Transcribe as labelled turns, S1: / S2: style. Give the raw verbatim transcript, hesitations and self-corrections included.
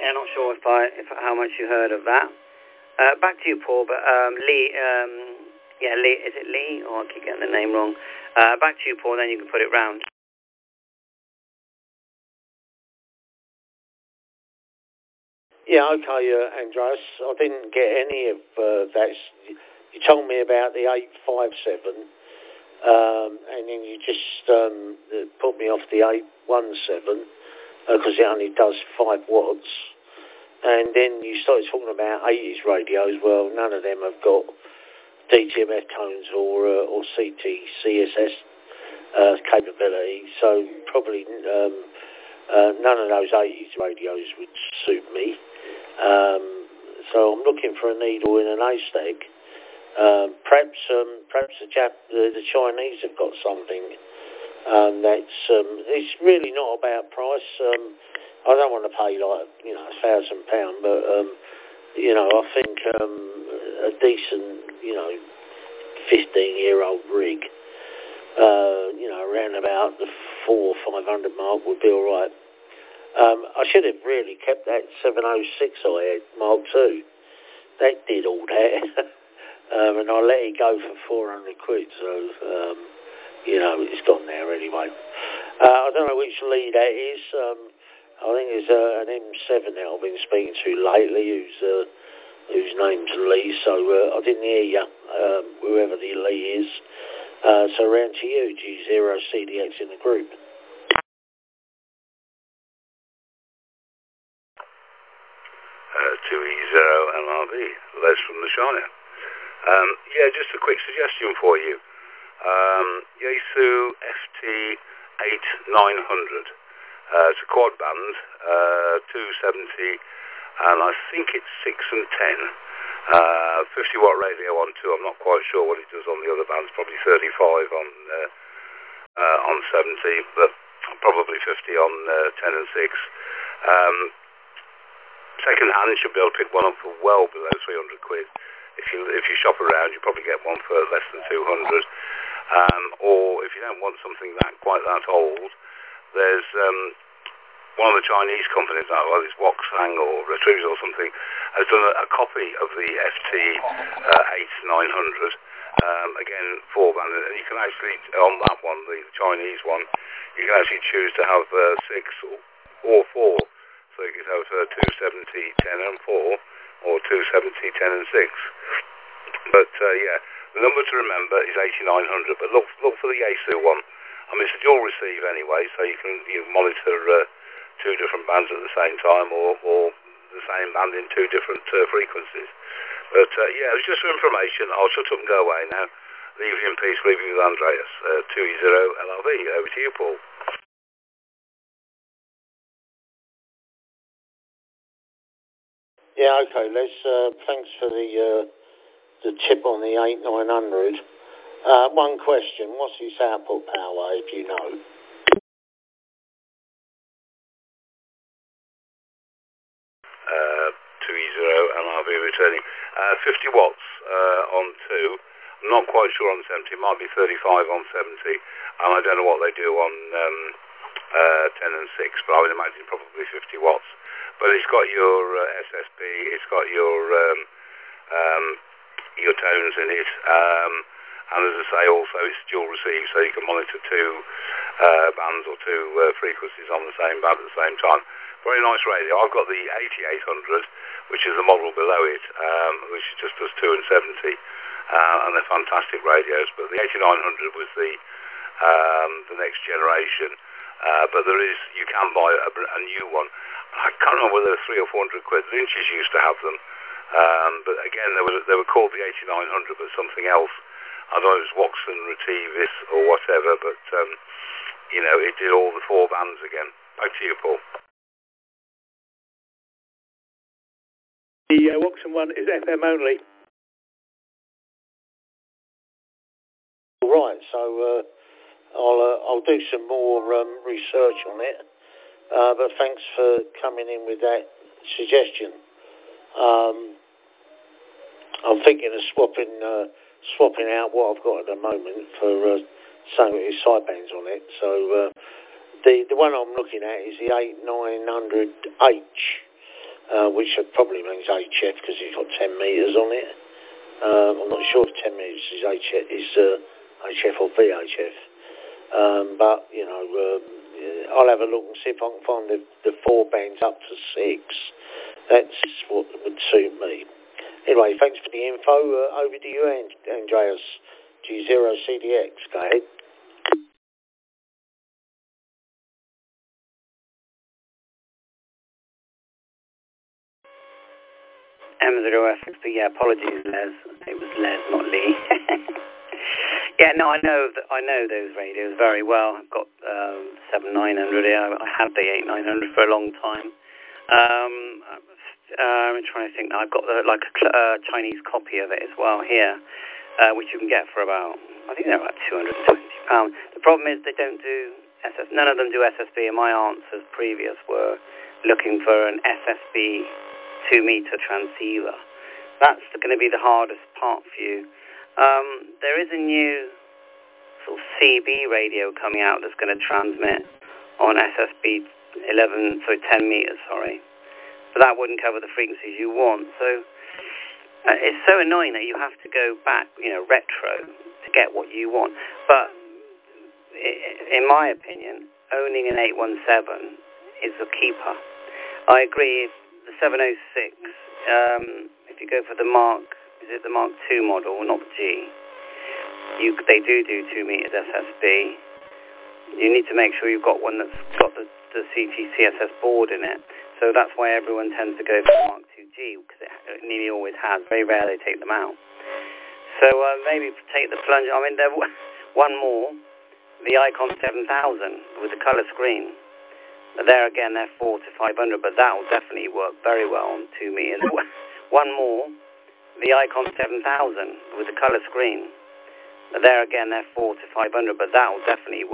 S1: Yeah, not sure if I, if how much you heard of that. Uh, back to you, Paul. But um, Lee, um, yeah, Lee, is it Lee? Oh, I keep getting the name wrong. Uh, back to you, Paul. Then you can put it round.
S2: Yeah, okay, uh, Andreas. I didn't get any of uh, that. You told me about the eight five seven, um, and then you just um, put me off the eight one seven because it only does five watts. And then you started talking about eighties radios. Well, none of them have got D T M F tones or uh, or C T C S S uh, capability, so probably um, uh, none of those eighties radios would suit me. Um, so I'm looking for a needle in an haystack. Um, perhaps um, perhaps the, Jap- the, the Chinese have got something um, that's um, it's really not about price. Um, I don't want to pay like you know a thousand pound, but um, you know I think um, a decent you know fifteen year old rig, uh, you know around about the four or five hundred mark would be all right. Um, I should have really kept that seven oh six I had Mark two. That did all that. um, and I let it go for four hundred quid, so, um, you know, it's gone there anyway. Uh, I don't know which Lee that is. Um, I think it's uh, an M seven that I've been speaking to lately, who's, uh, whose name's Lee, so uh, I didn't hear you, um, whoever the Lee is. Uh, so round to you, G zero C D X in the group.
S3: two E zero L R V, Les from the Shire. Um, yeah, just a quick suggestion for you. Um, Yaesu F T eight nine hundred. Uh, it's a quad band, uh, two seventy, and I think it's six and ten. Uh, fifty watt radio on two. I'm not quite sure what it does on the other bands. Probably thirty-five on uh, uh, on seventy, but probably fifty on uh, ten and six. Um, Second hand, you should be able to pick one up for well below three hundred quid. If you if you shop around, you probably get one for less than two hundred. Um, or if you don't want something that quite that old, there's um, one of the Chinese companies, like well, it's Woksang or Retrieves or something, has done a, a copy of the F T uh, eight nine hundred. Um, again, four band, and you can actually on that one, the Chinese one, you can actually choose to have uh, six or, or four. So you could have uh, two seventy, ten and four, or two seventy, ten and six. But uh, yeah, the number to remember is eighty-nine hundred. But look, look for the Yaesu one. I mean, it's a dual receive anyway, so you can you monitor uh, two different bands at the same time, or, or the same band in two different uh, frequencies. But uh, yeah, it was just for information. I'll shut up and go away now. Leave you in peace. Leave you with Andreas. Uh, two E zero L R V. Over to you, Paul.
S2: Yeah, okay, Les. Uh, thanks for the uh, the tip on the eight nine hundred. Uh, one question: what's its output power, if you know?
S3: Uh, two E zero L R V returning. Uh, fifty watts uh, on two. I'm not quite sure on seventy. It might be thirty-five on seventy. And I don't know what they do on um, uh, ten and six, but I would imagine probably fifty watts. But it's got your uh, S S B, it's got your um, um, your tones in it, um, and as I say, also it's dual receive, so you can monitor two uh, bands or two uh, frequencies on the same band at the same time. Very nice radio. I've got the eighty-eight hundred, which is the model below it, um, which just does two and seventy, uh, and they're fantastic radios. But the eighty-nine hundred was the um, the next generation. Uh, but there is, you can buy a, a new one. I can't remember whether they're three or four hundred quid. Lynch's used to have them, um, but again, they were they were called the eighty-nine hundred, but something else. I don't know if it was Watson, Retivis, or whatever, but um, you know, it did all the four bands again. Back to you, Paul.
S4: The uh, Watson one is F M only.
S2: Right, so uh, I'll uh, I'll do some more um, research on it. Uh, but thanks for coming in with that suggestion. Um, I'm thinking of swapping uh, swapping out what I've got at the moment for uh, something with sidebands on it. So uh, the the one I'm looking at is the eight nine hundred H, uh, which probably means H F because it's got ten metres on it. Um, I'm not sure if ten metres is H F, is, uh, H F or V H F. Um, but, you know, uh, I'll have a look and see if I can find the, the four bands up to six. That's what would suit me. Anyway, thanks for the info. Uh, over to you, Andreas. G zero C D X, go ahead.
S1: M zero F X B, yeah, apologies, Les. It was Les, not Lee. Yeah, no, I know that I know those radios very well. I've got um, seven nine hundred here. I had the eight nine hundred for a long time. Um, uh, I'm trying to think. I've got the, like a uh, Chinese copy of it as well here, uh, which you can get for about, I think they're about two hundred twenty pounds. The problem is they don't do S S. None of them do S S B, and my answers previous were looking for an S S B two meter transceiver. That's going to be the hardest part for you. Um, there is a new sort of C B radio coming out that's going to transmit on S S B eleven, sorry, ten meters, sorry. But that wouldn't cover the frequencies you want. So uh, it's so annoying that you have to go back, you know, retro to get what you want. But in my opinion, owning an eight one seven is a keeper. I agree. The seven oh six, um, if you go for the Mark, is it the Mark two model, not the G? You, they do do two meters S S B. You need to make sure you've got one that's got the, the C T C S S board in it. So that's why everyone tends to go for the Mark two G, because it, it nearly always has. Very rare they take them out. So uh, maybe take the plunge. I mean, there one more, the Icon seven thousand with the color screen. There again, they're four to five hundred, but that will definitely work very well on two meters. One more, the Icon seven thousand with the color screen. There again, they're four to five hundred, but that will definitely work.